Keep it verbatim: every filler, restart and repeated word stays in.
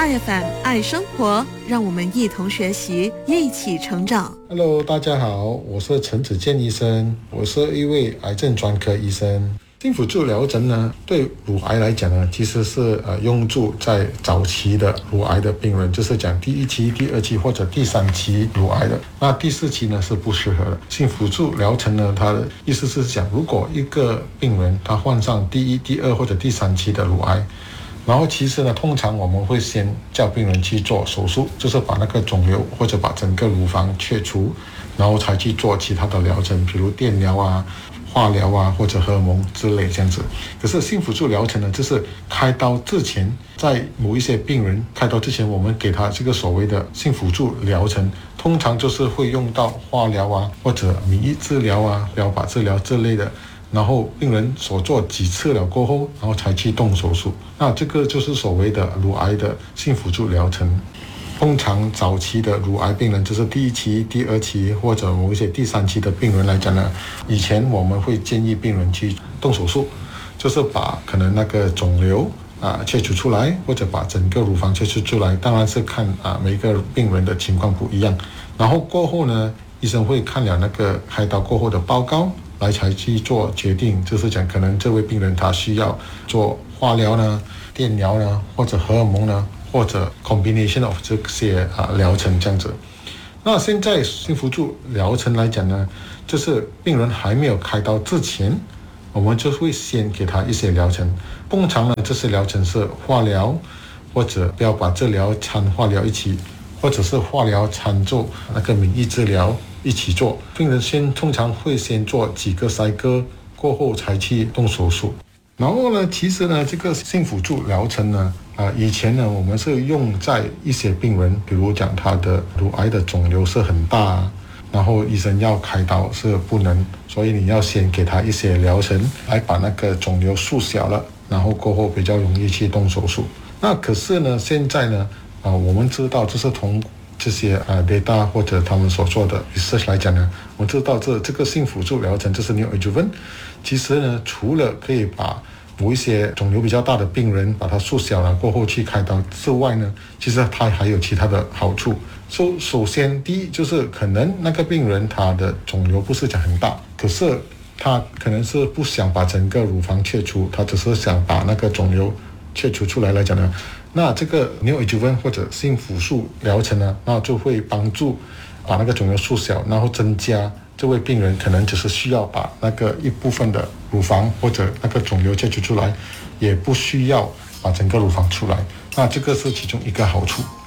爱 F M 爱生活，让我们一同学习，一起成长。 Hello， 大家好，我是陈子健医生，我是一位癌症专科医生。幸福助疗程呢，对乳癌来讲呢，其实是呃用注在早期的乳癌的病人，就是讲第一期、第二期或者第三期乳癌的。那第四期呢是不适合的。幸福助疗程呢，它的意思是讲，如果一个病人他患上第一、第二或者第三期的乳癌，然后其实呢，通常我们会先叫病人去做手术，就是把那个肿瘤或者把整个乳房切除，然后才去做其他的疗程，比如电疗啊、化疗啊或者荷尔蒙之类这样子。可是幸福助疗程呢，就是开刀之前，在某一些病人开刀之前，我们给他这个所谓的幸福助疗程，通常就是会用到化疗啊或者免疫治疗啊、标靶治疗之类的。然后病人所做几次了过后，然后才去动手术。那这个就是所谓的乳癌的幸福助疗程。通常早期的乳癌病人，就是第一期、第二期或者某一些第三期的病人来讲呢，以前我们会建议病人去动手术，就是把可能那个肿瘤啊切除出来，或者把整个乳房切除出来。当然是看啊每个病人的情况不一样。然后过后呢，医生会看了那个开刀过后的报告，来才去做决定，就是讲可能这位病人他需要做化疗呢、电疗呢，或者荷尔蒙呢，或者 combination of 这些啊疗程这样子。那现在幸福助疗程来讲呢，就是病人还没有开刀之前，我们就会先给他一些疗程。通常呢，这些疗程是化疗或者标靶治疗掺化疗一起，或者是化疗掺做那个免疫治疗一起做。病人先通常会先做几个筛割，过后才去动手术。然后呢，其实呢，这个幸福助疗程呢，啊、呃，以前呢，我们是用在一些病人，比如讲他的乳癌的肿瘤是很大，然后医生要开刀是不能，所以你要先给他一些疗程，来把那个肿瘤缩小了，然后过后比较容易去动手术。那可是呢，现在呢，啊、呃，我们知道，就是从这些啊 data 或者他们所做的 research 来讲呢，我知道这这个幸福助疗程就是 neoadjuvant， 其实呢，除了可以把某一些肿瘤比较大的病人把它缩小了过后去开刀之外呢，其实它还有其他的好处。首首先，第一就是可能那个病人他的肿瘤不是讲很大，可是他可能是不想把整个乳房切除，他只是想把那个肿瘤切除出来来讲呢，那这个 neoadjuvant 或者幸福术疗程呢，那就会帮助把那个肿瘤缩小，然后增加这位病人可能只是需要把那个一部分的乳房或者那个肿瘤切除出来，也不需要把整个乳房出来。那这个是其中一个好处。